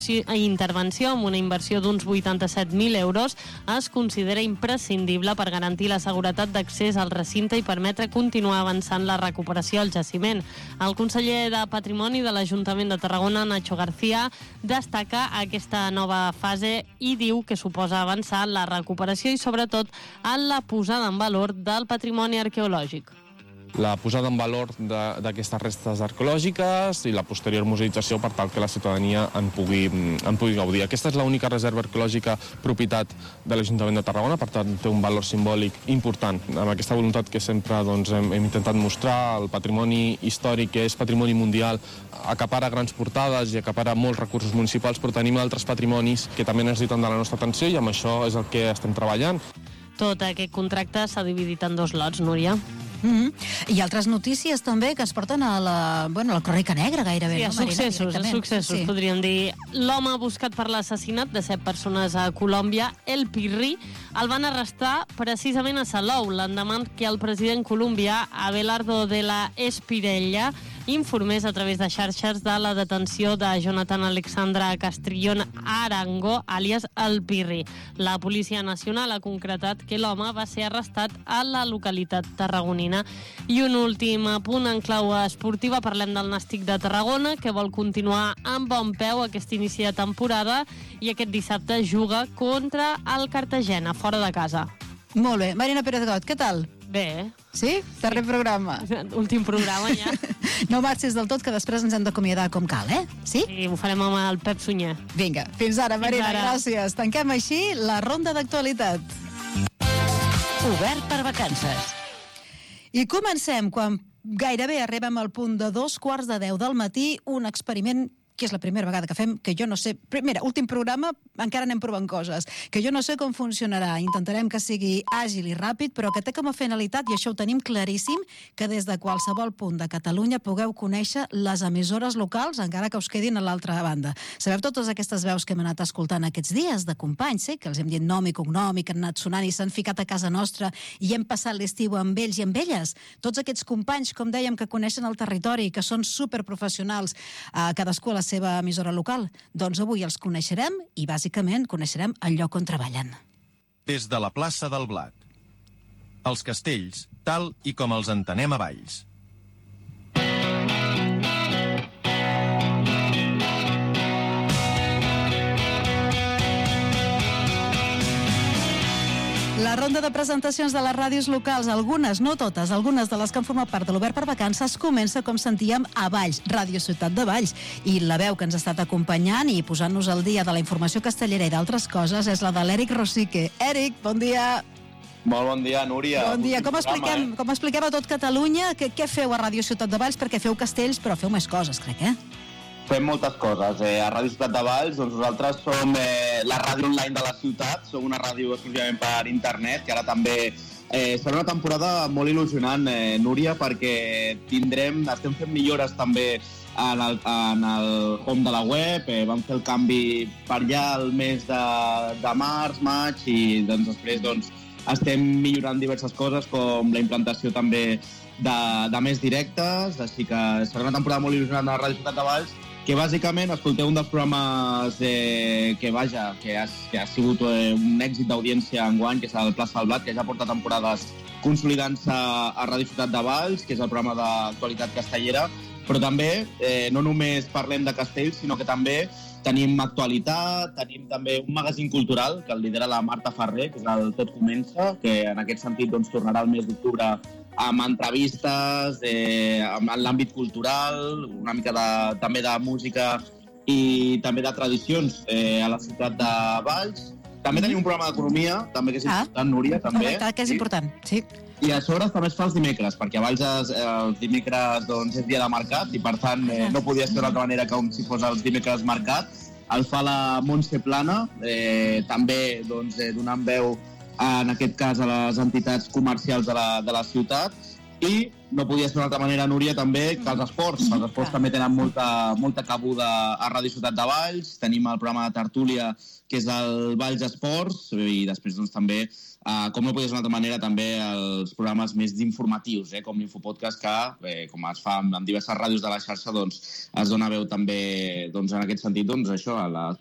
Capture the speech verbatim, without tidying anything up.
intervenció amb una inversió d'uns vuitanta-set mil euros es considera imprescindible per garantir la seguretat d'accés al recinte i permetre continuar avançant la recuperació al jaciment. El conseller de Patrimoni de l'Ajuntament de Tarragona, Nacho García, destaca aquesta nova fase i diu que suposa avançar en la recuperació i sobretot en la posada en valor del patrimoni arqueològic. La posada en valor d'aquestes restes arqueològiques i la posterior museïtzació per tal que la ciutadania en pugui, en pugui gaudir. Aquesta és l'única reserva arqueològica propietat de l'Ajuntament de Tarragona, per tant té un valor simbòlic important. Amb aquesta voluntat que sempre doncs, hem, hem intentat mostrar, el patrimoni històric, que és patrimoni mundial, acapara grans portades i acapara molts recursos municipals, però tenim altres patrimonis que també necessiten de la nostra atenció i amb això és el que estem treballant. Tot aquest contracte s'ha dividit en dos lots, Núria. Mm-hmm. I altres notícies també que es porten a la, bueno, a la crònica negra gairebé. Sí, a no, Marina, successos, a successos, sí. Podríem dir. L'home buscat per l'assassinat de set persones a Colòmbia, El Pirri, el van arrestar precisament a Salou, l'endemà que el president colombià, Abelardo de la Espirella, informés a través de xarxes de la detenció de Jonathan Alexandra Castrillón Arango, àlies El Pirri. La Policia Nacional ha concretat que l'home va ser arrestat a la localitat tarragonina. I un últim punt en clau esportiva, parlem del Nàstic de Tarragona, que vol continuar amb bon peu aquest inici de temporada i aquest dissabte juga contra el Cartagena, fora de casa. Molt bé. Marina Pérez Got, què tal? Bé. Sí? Darrer sí. programa. Últim programa, ja. No marxis del tot, que després ens hem d'acomiadar com cal, eh? Sí? Sí, ho farem amb el Pep Sunyer. Vinga, fins ara, fins Marina, ara. gràcies. Tanquem així la ronda d'actualitat. Obert per vacances. I comencem quan gairebé arribem al punt de dos quarts de deu del matí, un experiment que és la primera vegada que fem, que jo no sé... Mira, últim programa, encara anem provant coses, que jo no sé com funcionarà. Intentarem que sigui àgil i ràpid, però que té com a finalitat, i això ho tenim claríssim, que des de qualsevol punt de Catalunya pugueu conèixer les emissores locals, encara que us quedin a l'altra banda. Sabeu totes aquestes veus que hem anat escoltant aquests dies de companys, eh? Que els hem dit nom i cognom i que han anat sonant i s'han ficat a casa nostra i hem passat l'estiu amb ells i amb elles? Tots aquests companys, com dèiem, que coneixen el territori, que són superprofessionals, eh, cadascú a la seva emissora local, doncs avui els coneixerem i bàsicament coneixerem el lloc on treballen. Des de la plaça del Blat. Els castells, tal i com els entenem a Valls. La ronda de presentacions de les ràdios locals, algunes, no totes, algunes de les que han format part de l'Obert per Vacances, comença, com sentíem, a Valls, Ràdio Ciutat de Valls. I la veu que ens ha estat acompanyant i posant-nos al dia de la informació castellera i d'altres coses és la de l'Eric Rosique. Eric, bon dia. Molt bon dia, Núria. Bon dia. Com expliquem, eh? com expliquem a tot Catalunya què, què feu a Ràdio Ciutat de Valls? Perquè feu castells, però feu més coses, crec, eh? Fem moltes coses. Eh, a Ràdio Ciutat de Valls, doncs nosaltres som eh, la ràdio online de la ciutat, som una ràdio exclusivament per internet, que ara també eh, serà una temporada molt il·lusionant, eh, Núria, perquè tindrem, estem fent millores també en el, en el home de la web, eh, vam fer el canvi per allà el mes de, de març, maig, i doncs, després doncs, estem millorant diverses coses, com la implantació també de, de més directes, així que serà una temporada molt il·lusionant a la Ràdio Ciutat de Valls, que bàsicament escolteu un dels programes eh, que, vaja, que, ha, que ha sigut eh, un èxit d'audiència enguany, que és el Plaça del Blat, que ja porta temporades consolidant-se a Ràdio Ciutat de Valls, que és el programa d'actualitat castellera, però també eh, no només parlem de castells, sinó que també tenim actualitat, tenim també un magazín cultural que el lidera la Marta Ferrer, que és el Tot Comença, que en aquest sentit doncs, tornarà el mes d'octubre amb entrevistes, eh, en l'àmbit cultural, una mica de, també de música i també de tradicions eh, a la ciutat de Valls. També tenim un programa d'economia, també que és important, ah, Núria, també. Correcte, que és sí. important, sí. I a sobre també es fa els dimecres, perquè a Valls es, els dimecres doncs, és dia de mercat i per tant eh, no podia ser d'altra manera que com si fos els dimecres mercat. El fa la Montse Plana, eh, també doncs, eh, donant veu en aquest cas a les entitats comercials de la, de la ciutat, i no podia ser d'una altra manera, Núria, també, que els esports. Els esports també tenen molta, molta cabuda a Ràdio Ciutat de Valls. Tenim el programa de tertúlia, que és el Valls Esports, i després doncs, també, eh, com no podia ser d'una altra manera, també els programes més d'informatius, eh, com l'Infopodcast, que, eh, com es fa en diverses ràdios de la xarxa, doncs, es dona veu també, doncs, en aquest sentit, doncs, això, a les